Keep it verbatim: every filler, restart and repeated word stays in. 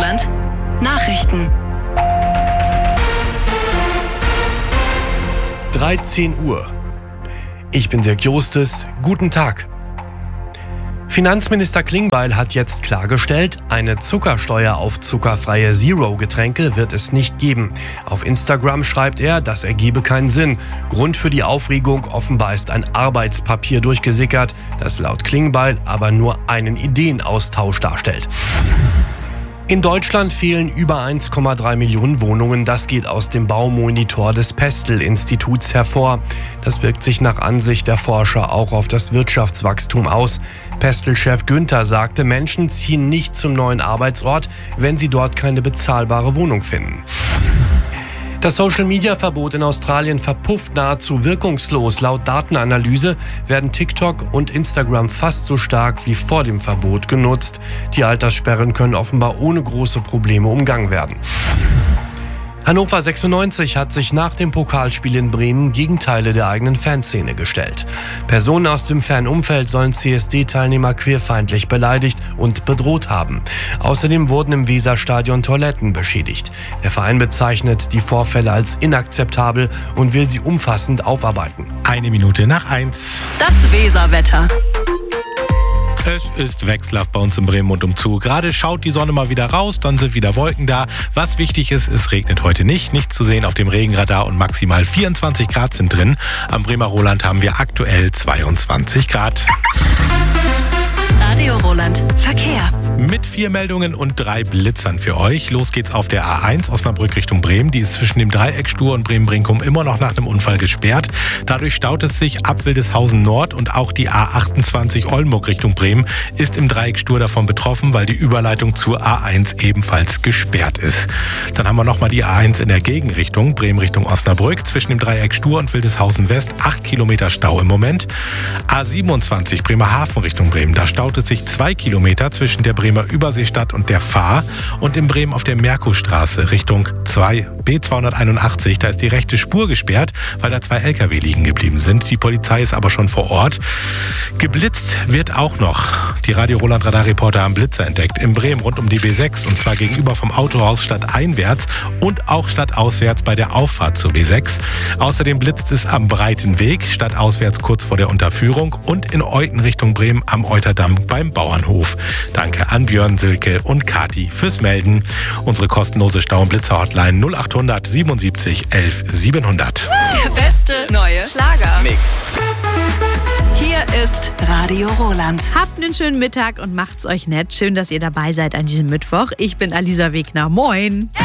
Roland. Nachrichten. dreizehn Uhr. Ich bin Dirk Jostes. Guten Tag. Finanzminister Klingbeil hat jetzt klargestellt, eine Zuckersteuer auf zuckerfreie Zero-Getränke wird es nicht geben. Auf Instagram schreibt er, das ergebe keinen Sinn. Grund für die Aufregung offenbar ist ein Arbeitspapier durchgesickert, das laut Klingbeil aber nur einen Ideenaustausch darstellt. In Deutschland fehlen über eins Komma drei Millionen Wohnungen. Das geht aus dem Baumonitor des Pestel-Instituts hervor. Das wirkt sich nach Ansicht der Forscher auch auf das Wirtschaftswachstum aus. Pestel-Chef Günther sagte, Menschen ziehen nicht zum neuen Arbeitsort, wenn sie dort keine bezahlbare Wohnung finden. Das Social-Media-Verbot in Australien verpufft nahezu wirkungslos. Laut Datenanalyse werden TikTok und Instagram fast so stark wie vor dem Verbot genutzt. Die Alterssperren können offenbar ohne große Probleme umgangen werden. Hannover sechsundneunzig hat sich nach dem Pokalspiel in Bremen gegen Teile der eigenen Fanszene gestellt. Personen aus dem Fanumfeld sollen C S D-Teilnehmer queerfeindlich beleidigt und bedroht haben. Außerdem wurden im Weserstadion Toiletten beschädigt. Der Verein bezeichnet die Vorfälle als inakzeptabel und will sie umfassend aufarbeiten. Eine Minute nach eins. Das Weserwetter. Es ist wechselhaft bei uns in Bremen und umzu. Gerade schaut die Sonne mal wieder raus, dann sind wieder Wolken da. Was wichtig ist, es regnet heute nicht. Nichts zu sehen auf dem Regenradar und maximal vierundzwanzig Grad sind drin. Am Bremer Roland haben wir aktuell zweiundzwanzig Grad. Radio Roland. Verkehr. Mit vier Meldungen und drei Blitzern für euch. Los geht's auf der A eins Osnabrück Richtung Bremen. Die ist zwischen dem Dreieck Stur und Bremen-Brinkum immer noch nach einem Unfall gesperrt. Dadurch staut es sich ab Wildeshausen Nord und auch die A achtundzwanzig Oldenburg Richtung Bremen ist im Dreieck Stur davon betroffen, weil die Überleitung zur A eins ebenfalls gesperrt ist. Dann haben wir nochmal die A eins in der Gegenrichtung, Bremen Richtung Osnabrück. Zwischen dem Dreieck Stur und Wildeshausen West acht Kilometer Stau im Moment. A siebenundzwanzig Bremerhaven Richtung Bremen. Da staut es sich zwei Kilometer zwischen der Bremer Überseestadt und der Fahr und in Bremen auf der Merkurstraße Richtung B zweihunderteinundachtzig. Da ist die rechte Spur gesperrt, weil da zwei L K W liegen geblieben sind. Die Polizei ist aber schon vor Ort. Geblitzt wird auch noch. Die Radio Roland Radarreporter haben Blitzer entdeckt. In Bremen rund um die B sechs und zwar gegenüber vom Autohaus stadteinwärts und auch stadtauswärts bei der Auffahrt zur B sechs. Außerdem blitzt es am Breiten Weg, stadtauswärts kurz vor der Unterführung und in Euten Richtung Bremen am Euterdamm beim Bauernhof. Danke an Björn, Silke und Kati fürs Melden. Unsere kostenlose Stau- und Blitzer-Hotline null achthundert siebenundsiebzig elf siebenhundert. Der beste neue Schlager-Mix. Hier ist Radio Roland. Habt einen schönen Mittag und macht's euch nett. Schön, dass ihr dabei seid an diesem Mittwoch. Ich bin Alisa Wegner. Moin.